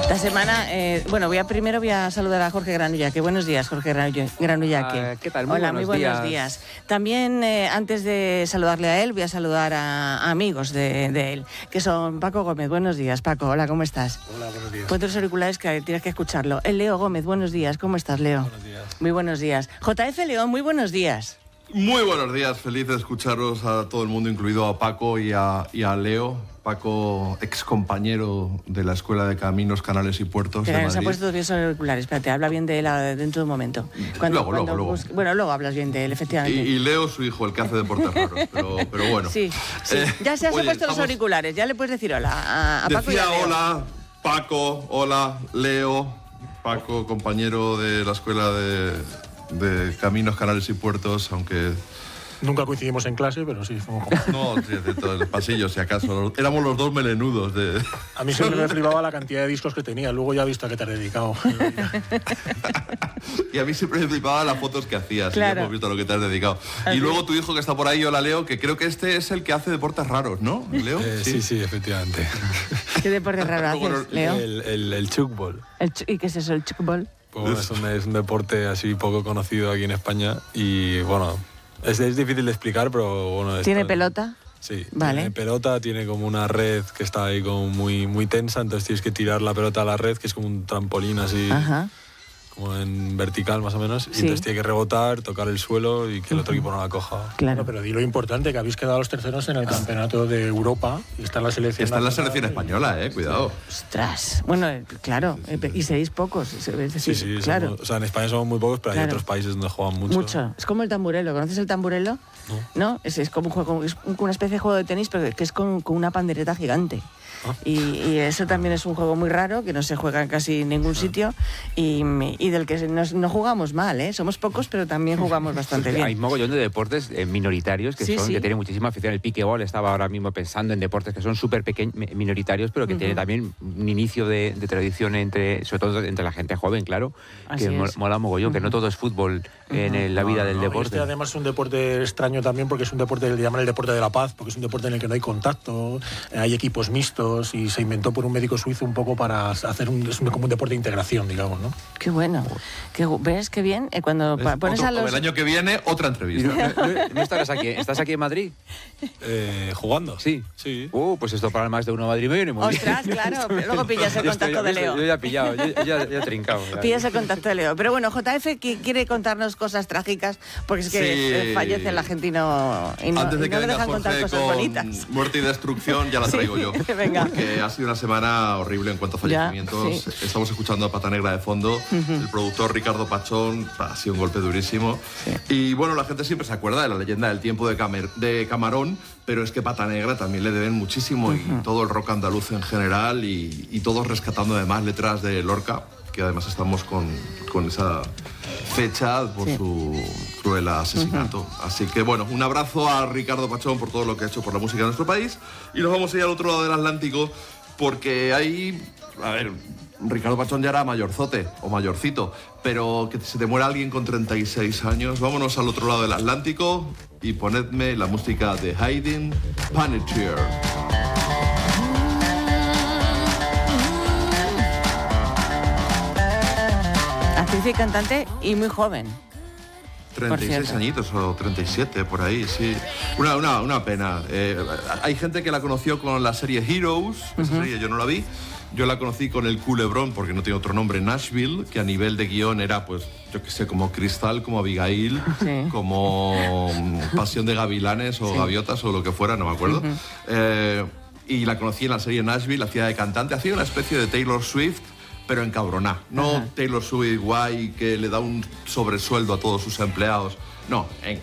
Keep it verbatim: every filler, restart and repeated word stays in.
Esta semana, eh, bueno, voy a, primero voy a saludar a Jorge Granullaque. Buenos días, Jorge Granullaque. Ah, ¿qué tal? Muy Hola, buenos muy buenos días. días. También, eh, antes de saludarle a él, voy a saludar a, a amigos de, de él, que son Paco Gómez. Buenos días, Paco. Hola, ¿cómo estás? Hola, buenos días. Ponte los auriculares que tienes que escucharlo. El Leo Gómez, buenos días. ¿Cómo estás, Leo? Buenos días. Muy buenos días. J F León, muy buenos días. Muy buenos días, feliz de escucharos a todo el mundo, incluido a Paco y a, y a Leo. Paco, ex compañero de la Escuela de Caminos, Canales y Puertos de Pero Madrid. se ha puesto dos días auriculares. Espérate, habla bien de él a- dentro de un momento. Luego, luego, luego. busque- Bueno, luego hablas bien de él, Y, efectivamente. y Leo, su hijo, el que hace deportes raros, pero, pero bueno. Sí, sí. Eh, Ya se has oye, puesto los estamos- auriculares, ya le puedes decir hola a, a Paco y a Decía Leo. hola, Paco, hola, Leo. Paco, compañero de la Escuela de, de Caminos, Canales y Puertos, aunque... Nunca coincidimos en clase, pero sí, fuimos como... No, sí, de todo el pasillo, si acaso. Éramos los dos melenudos de... A mí siempre me flipaba la cantidad de discos que tenía, luego ya he visto a qué te has dedicado. Y a mí siempre me flipaba las fotos que hacías. Claro. Y ya hemos visto a lo que te has dedicado. Así Y luego tu hijo que está por ahí, hola Leo, que creo que este es el que hace deportes raros, ¿no? Leo. Eh, sí, sí, efectivamente. ¿Qué deporte raro Luego haces, nos- Leo? El, el, el chukball. El ch- ¿Y qué es eso, el chukball? Pues bueno, es, un, es un deporte así poco conocido aquí en España y bueno, es, es difícil de explicar, pero bueno... es ¿Tiene tan- pelota? Sí, Vale. tiene pelota, tiene como una red que está ahí como muy, muy tensa, entonces tienes que tirar la pelota a la red, que es como un trampolín así, Ajá. como en vertical más o menos, y Sí. entonces tiene que rebotar, tocar el suelo y que el otro equipo no la coja. Claro. No, pero di lo importante, que habéis quedado los terceros en el campeonato de Europa y está en la selección. Está en la nacional selección y- española, eh, cuidado. Ostras. Bueno, eh, claro. eh, Y seréis pocos. Es decir, Sí, sí, claro. somos- o sea, en España somos muy pocos, pero hay Claro. otros países donde juegan mucho. Mucho. Es como el tamburelo. ¿Conoces el tamburelo? No. Es, es como un juego, es un- una especie de juego de tenis, pero que es con, con una pandereta gigante. Ah. Y, y eso también es un juego muy raro, que no se juega en casi ningún sitio y, y del que nos- no jugamos mal, ¿eh? Somos pocos, pero también jugamos bastante Hay bien. mogollón de deportes eh, minoritarios que Sí, son sí. que tienen muchísima afición. El piquebol, estaba ahora mismo pensando en deportes que son súper pequeños, minoritarios, pero que tienen también un inicio de, de tradición entre, sobre todo entre la gente joven, claro, Así que mo- es. mola mogollón, que no todo es fútbol en el- la vida del No, y deporte. este además es un deporte extraño también porque es un deporte que le llaman el deporte de la paz, porque es un deporte en el que no hay contacto, eh, hay equipos mixtos y se inventó por un médico suizo un poco para hacer un, es un- como un deporte de integración, digamos, ¿no? Qué bueno. Qué gu- ¿Ves qué bien? Eh, Cuando pa- Es pones otro- a los... El año que viene, otra ¿Y entrevista. no, no- no estarás aquí? ¿Estás aquí en Madrid? Eh, ¿Jugando? Sí. Sí. Uh, pues esto para más de uno a Madrid me viene muy bien. Ostras, claro. Pero luego pillas el Yo estoy- contacto de yo- Leo. Yo ya he pillado, yo, yo ya, ya he trincado. ya. Pillas el contacto de Leo. Pero bueno, J F que quiere contarnos cosas trágicas porque es que Sí. eh, fallece la gente y no, y no, Antes de y que no le venga dejan contar Jorge cosas con bonitas. muerte y destrucción, ya la Sí, traigo yo. venga. Porque ha sido una semana horrible en cuanto a Ya, fallecimientos. sí. Estamos escuchando a Pata Negra de fondo. El productor Ricardo Pachón ha sido un golpe durísimo. Y bueno, la gente siempre se acuerda de la leyenda del tiempo de, Camer- de Camarón, pero es que Pata Negra también le deben muchísimo y todo el rock andaluz en general y, y todos rescatando además letras de Lorca, que además estamos con, con esa fecha por Sí. su cruel asesinato. Así que bueno, un abrazo a Ricardo Pachón por todo lo que ha hecho por la música de nuestro país y nos vamos a ir al otro lado del Atlántico porque hay, a ver, Ricardo Pachón ya era mayorzote o mayorcito, pero que se te muera alguien con treinta y seis años, vámonos al otro lado del Atlántico y ponedme la música de Hayden Panettiere. Actriz y cantante y muy joven. treinta y seis cierto. añitos o treinta y siete, por ahí, sí. Una, una, una pena. Eh, hay gente que la conoció con la serie Heroes, esa serie yo no la vi. Yo la conocí con el culebrón, porque no tiene otro nombre, Nashville, que a nivel de guión era, pues, yo qué sé, como Cristal, como Abigail, Sí. como mm, Pasión de Gavilanes o Gaviotas o lo que fuera, no me acuerdo. Eh, y la conocí en la serie Nashville, hacía de cantante, hacía una especie de Taylor Swift, pero encabroná. No Ajá. Taylor Swift guay que le da un sobresueldo a todos sus empleados. No, en-